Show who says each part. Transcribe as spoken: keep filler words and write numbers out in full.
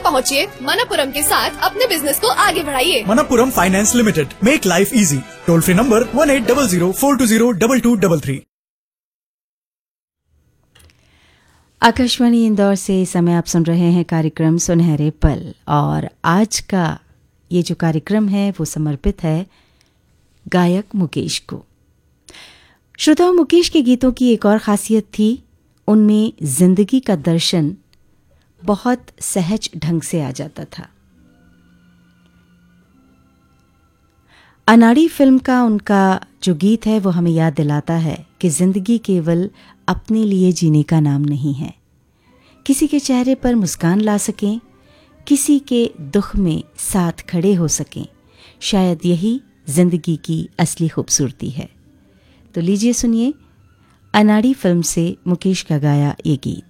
Speaker 1: पहुँचिए मनपुरम के साथ अपने बिजनेस को आगे बढ़ाइए।
Speaker 2: Manappuram finance limited, make life easy. Toll free number one eight double zero four to zero double two double three.
Speaker 3: Akashvani Indore से इस समय आप सुन रहे हैं कार्यक्रम सुनहरे पल, और आज का ये जो कार्यक्रम है वो समर्पित है गायक मुकेश को। श्रोताओं, मुकेश के गीतों की एक और खासियत थी, उनमें जिंदगी का दर्शन बहुत सहज ढंग से आ जाता था। अनाड़ी फिल्म का उनका जो गीत है वो हमें याद दिलाता है कि जिंदगी केवल अपने लिए जीने का नाम नहीं है। किसी के चेहरे पर मुस्कान ला सकें, किसी के दुख में साथ खड़े हो सकें, शायद यही जिंदगी की असली खूबसूरती है। तो लीजिए सुनिए अनाड़ी फिल्म से मुकेश का गाया ये गीत।